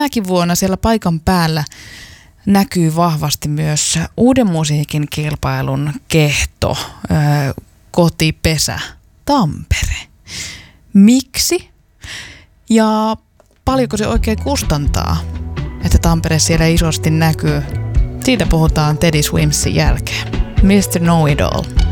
Tänäkin vuonna siellä paikan päällä näkyy vahvasti myös uuden musiikin kilpailun kehto, kotipesä Tampere. Miksi? Ja paljonko se oikein kustantaa, että Tampere siellä isosti näkyy? Siitä puhutaan Teddy Swimsin jälkeen. Mr. Know It All.